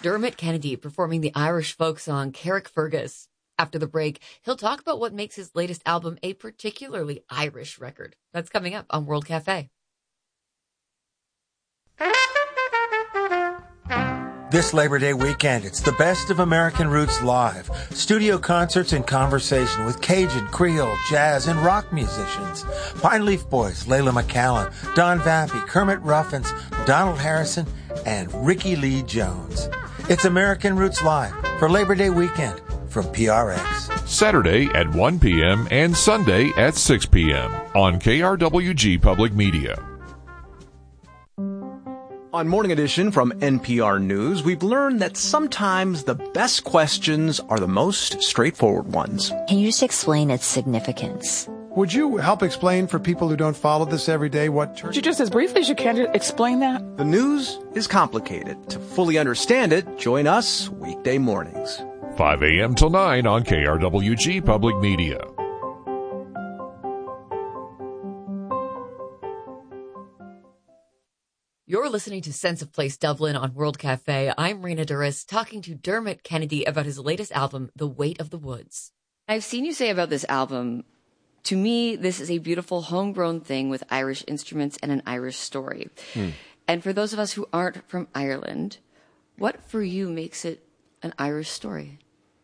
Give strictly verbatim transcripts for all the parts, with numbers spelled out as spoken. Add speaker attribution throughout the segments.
Speaker 1: Dermot Kennedy performing the Irish folk song Carrickfergus. After the break, he'll talk about what makes his latest album a particularly Irish record. That's coming up on World Cafe.
Speaker 2: This Labor Day weekend, it's the best of American Roots live. Studio concerts and conversation with Cajun, Creole, jazz, and rock musicians. Pine Leaf Boys, Layla McCallan, Don Vampy, Kermit Ruffins, Donald Harrison, and Ricky Lee Jones. It's American Roots Live for Labor Day weekend from P R X.
Speaker 3: Saturday at one p.m. and Sunday at six p.m. on K R W G Public Media.
Speaker 4: On Morning Edition from N P R News, we've learned that sometimes the best questions are the most straightforward ones.
Speaker 5: Can you just explain its significance?
Speaker 6: Would you help explain for people who don't follow this every day what church...
Speaker 7: You just as briefly as you can explain that?
Speaker 4: The news is complicated. To fully understand it, join us weekday mornings.
Speaker 3: five a.m. till nine on K R W G Public Media.
Speaker 1: You're listening to Sense of Place Dublin on World Cafe. I'm Rena Duras, talking to Dermot Kennedy about his latest album, The Weight of the Woods. I've seen you say about this album, to me, this is a beautiful homegrown thing with Irish instruments and an Irish story. Hmm. And for those of us who aren't from Ireland, what for you makes it an Irish story?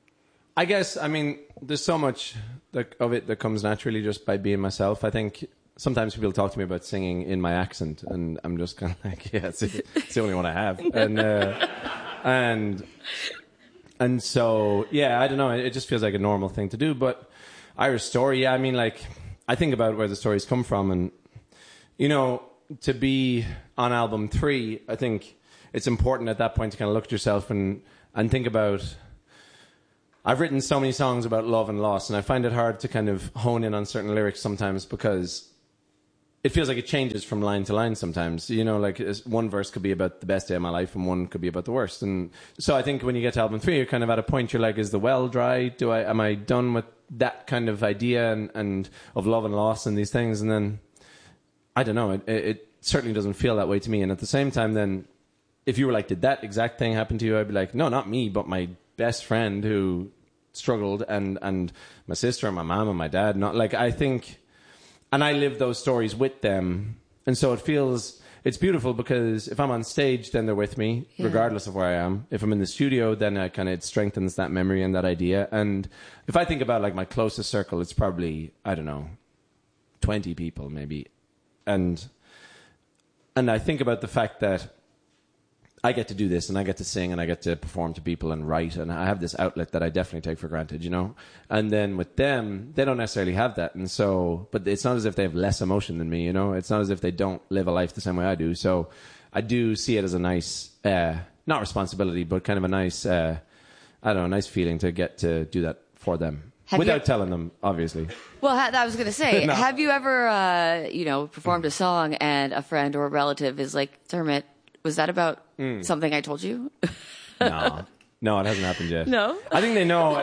Speaker 8: I guess, I mean, there's so much that, of it that comes naturally just by being myself. I think sometimes people talk to me about singing in my accent, and I'm just kind of like, yeah, it's, it's the only one I have. And, uh, and, and so, yeah, I don't know, it just feels like a normal thing to do. But Irish story, yeah, I mean, like, I think about where the stories come from, and, you know, to be on album three, I think it's important at that point to kind of look at yourself and, and think about... I've written so many songs about love and loss, and I find it hard to kind of hone in on certain lyrics sometimes because it feels like it changes from line to line sometimes. You know, like one verse could be about the best day of my life and one could be about the worst. And so I think when you get to album three, you're kind of at a point, you're like, is the well dry? Do I, am I done with that kind of idea and, and of love and loss and these things? And then, I don't know, it, it certainly doesn't feel that way to me. And at the same time, then, if you were like, did that exact thing happen to you? I'd be like, no, not me, but my best friend who struggled, and, and my sister and my mom and my dad. Not like, I think... And I live those stories with them. And so it feels, it's beautiful because if I'm on stage, then they're with me, yeah. regardless of where I am. If I'm in the studio, then I kind of, it strengthens that memory and that idea. And if I think about like my closest circle, it's probably, I don't know, twenty people maybe. And, and I think about the fact that I get to do this and I get to sing and I get to perform to people and write, and I have this outlet that I definitely take for granted, you know? And then with them, they don't necessarily have that. And so, but it's not as if they have less emotion than me, you know? It's not as if they don't live a life the same way I do. So I do see it as a nice, uh, not responsibility, but kind of a nice, uh, I don't know, nice feeling to get to do that for them. Have Without you, telling them, obviously.
Speaker 1: Well, I was going to say,
Speaker 8: no.
Speaker 1: have you ever, uh, you know, performed a song and a friend or a relative is like, Dermot, was that about mm. something I told you?
Speaker 8: no. No, it hasn't happened yet.
Speaker 1: No?
Speaker 8: I think they know.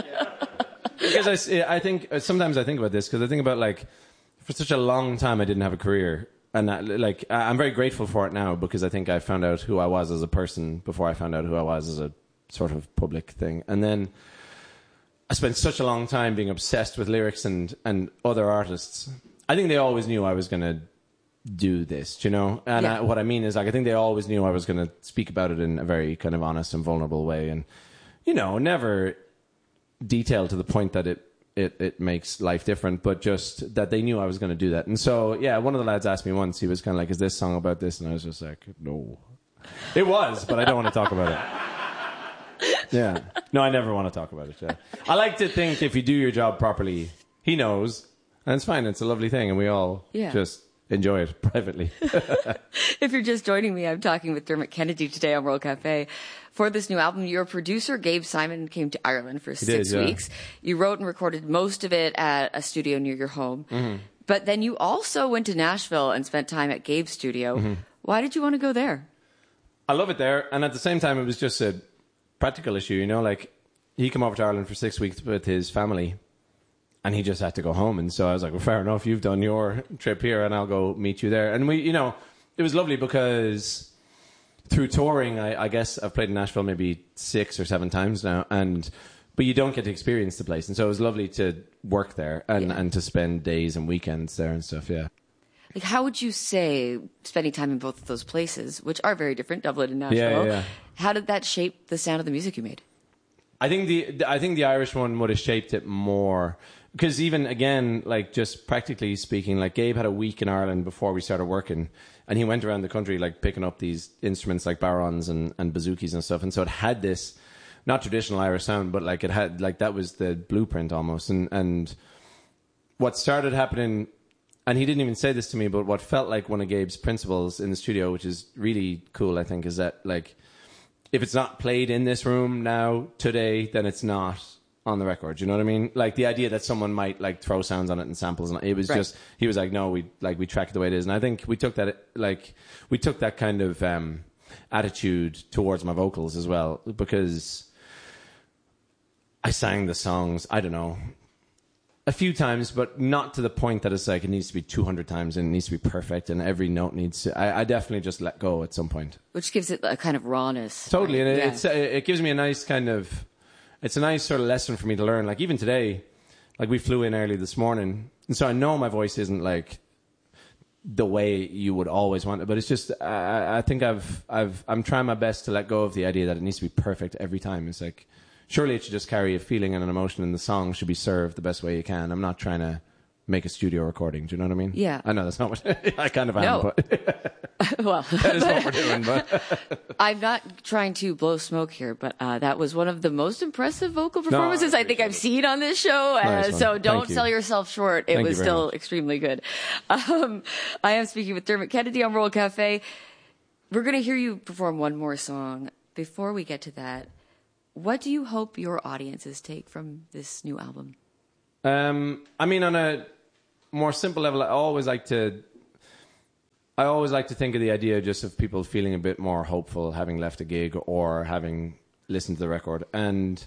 Speaker 8: Because I, I think, sometimes I think about this, because I think about, like, for such a long time I didn't have a career. And, I, like, I'm very grateful for it now, because I think I found out who I was as a person before I found out who I was as a sort of public thing. And then I spent such a long time being obsessed with lyrics and, and other artists. I think they always knew I was going to do this, you know? And yeah. I, what I mean is, like, I think they always knew I was going to speak about it in a very kind of honest and vulnerable way. And, you know, never detailed to the point that it, it, it makes life different, but just that they knew I was going to do that. And so, yeah, one of the lads asked me once, he was kind of like, is this song about this? And I was just like, no. It was, but I don't want to talk about it. Yeah. No, I never want to talk about it. Yeah. I like to think if you do your job properly, he knows, and it's fine. It's a lovely thing, and we all yeah. just enjoy it privately.
Speaker 1: If you're just joining me, I'm talking with Dermot Kennedy today on World Cafe. For this new album, your producer, Gabe Simon, came to Ireland for he six did, yeah. weeks. You wrote and recorded most of it at a studio near your home. Mm-hmm. But then you also went to Nashville and spent time at Gabe's studio. Mm-hmm. Why did you want to go there?
Speaker 8: I love it there. And at the same time, it was just a practical issue, you know? Like, he came over to Ireland for six weeks with his family. And he just had to go home. And so I was like, well, fair enough. You've done your trip here and I'll go meet you there. And we, you know, it was lovely because through touring, I, I guess I've played in Nashville maybe six or seven times now, and but you don't get to experience the place, and so it was lovely to work there and, yeah. and to spend days and weekends there and stuff. Yeah.
Speaker 1: Like, how would you say spending time in both of those places, which are very different, Dublin and Nashville,
Speaker 8: yeah, yeah, yeah.
Speaker 1: how did that shape the sound of the music you made?
Speaker 8: I think the I think the Irish one would have shaped it more. Because even, again, like, just practically speaking, like, Gabe had a week in Ireland before we started working, and he went around the country, like, picking up these instruments like barons and, and bazookas and stuff, and so it had this, not traditional Irish sound, but, like, it had, like, that was the blueprint almost, and, and what started happening, and he didn't even say this to me, but what felt like one of Gabe's principles in the studio, which is really cool, I think, is that, like, if it's not played in this room now, today, then it's not on the record, you know what I mean? Like the idea that someone might like throw sounds on it and samples, and it was right. just he was like, no, we like we track it the way it is, and I think we took that like we took that kind of um, attitude towards my vocals as well, because I sang the songs, I don't know, a few times, but not to the point that it's like it needs to be two hundred times and it needs to be perfect and every note needs to. I, I definitely just let go at some point,
Speaker 1: which gives it a kind of rawness.
Speaker 8: Totally,
Speaker 1: right?
Speaker 8: and it,
Speaker 1: yeah.
Speaker 8: it's, it gives me a nice kind of. It's a nice sort of lesson for me to learn. Like even today, like we flew in early this morning, and so I know my voice isn't like the way you would always want it, but it's just I, I think I've I've I'm trying my best to let go of the idea that it needs to be perfect every time. It's like surely it should just carry a feeling and an emotion, and the song should be served the best way you can. I'm not trying to make a studio recording. Do you know what I mean?
Speaker 1: Yeah.
Speaker 8: I know that's not what I kind of am.
Speaker 1: No.
Speaker 8: But
Speaker 1: well,
Speaker 8: that is what we're doing. But
Speaker 1: I'm not trying to blow smoke here, but uh, that was one of the most impressive vocal performances no, I, I think I've it. seen on this show. Uh, nice so don't sell yourself short. It
Speaker 8: Thank
Speaker 1: was still much. extremely good. Um, I am speaking with Dermot Kennedy on World Cafe. We're going to hear you perform one more song. Before we get to that, what do you hope your audiences take from this new album?
Speaker 8: Um, I mean, on a more simple level, I always like to I always like to think of the idea just of people feeling a bit more hopeful having left a gig or having listened to the record. And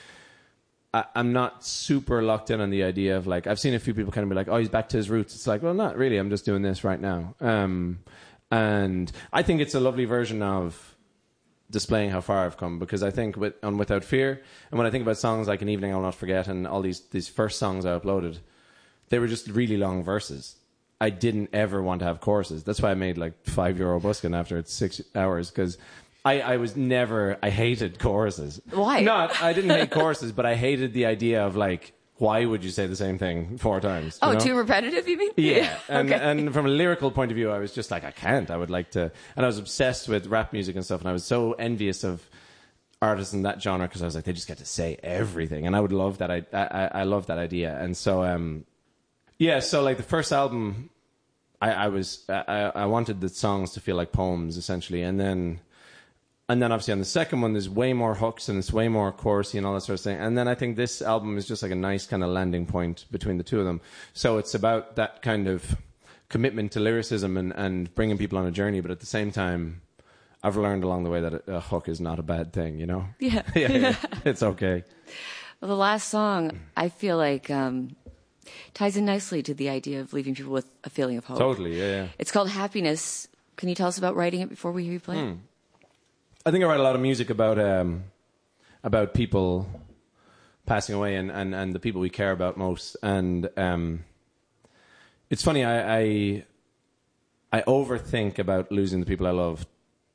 Speaker 8: I, I'm not super locked in on the idea of like, I've seen a few people kind of be like, oh, he's back to his roots. It's like, well, not really. I'm just doing this right now. Um, and I think it's a lovely version of displaying how far I've come, because I think with, on Without Fear, and when I think about songs like An Evening I'll Not Forget and all these, these first songs I uploaded, they were just really long verses. I didn't ever want to have choruses. That's why I made like five euro busking after it's six hours, because I, I was never, I hated choruses.
Speaker 1: Why?
Speaker 8: Not, I didn't hate choruses, but I hated the idea of like, why would you say the same thing four times?
Speaker 1: Oh,
Speaker 8: you know?
Speaker 1: Too repetitive, you mean?
Speaker 8: Yeah. And,
Speaker 1: okay.
Speaker 8: and from a lyrical point of view, I was just like, I can't. I would like to. And I was obsessed with rap music and stuff, and I was so envious of artists in that genre, because I was like, they just get to say everything. And I would love that. I, I, I love that idea. And so, um, yeah, so like the first album, I, I was, I, I wanted the songs to feel like poems, essentially. And then, and then obviously on the second one, there's way more hooks and it's way more chorusy and all that sort of thing. And then I think this album is just like a nice kind of landing point between the two of them. So it's about that kind of commitment to lyricism and, and bringing people on a journey. But at the same time, I've learned along the way that a, a hook is not a bad thing, you know?
Speaker 1: Yeah.
Speaker 8: yeah, yeah. It's okay.
Speaker 1: Well, the last song, I feel like, um, ties in nicely to the idea of leaving people with a feeling of hope.
Speaker 8: Totally, yeah, yeah.
Speaker 1: It's called Happiness. Can you tell us about writing it before we hear you play it?
Speaker 8: Mm. I think I write a lot of music about um, about people passing away and, and, and the people we care about most. And um, it's funny, I, I I overthink about losing the people I love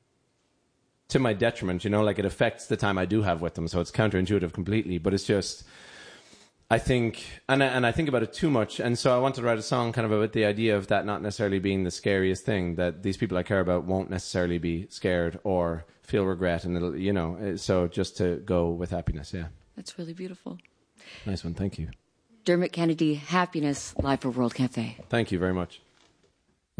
Speaker 8: to my detriment. You know, like it affects the time I do have with them. So it's counterintuitive completely. But it's just, I think, and I, and I think about it too much. And so I wanted to write a song kind of about the idea of that not necessarily being the scariest thing, that these people I care about won't necessarily be scared or feel regret. And it'll, you know, so just to go with happiness. Yeah.
Speaker 1: That's really beautiful.
Speaker 8: Nice one. Thank you.
Speaker 1: Dermot Kennedy, Happiness, live for World Cafe.
Speaker 8: Thank you very much.